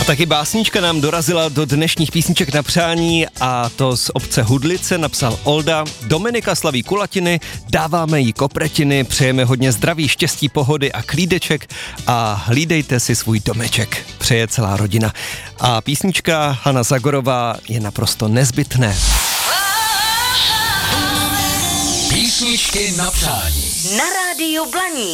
taky básnička nám dorazila do dnešních písniček na přání a to z obce Hudlice napsal Olda. Dominika slaví kulatiny, dáváme jí kopretiny, přejeme hodně zdraví, štěstí, pohody a klídeček a hlídejte si svůj domeček. Přeje celá rodina. A písnička Hana Zagorová je naprosto nezbytné. Písničky na přání. Na rádiu Blaník.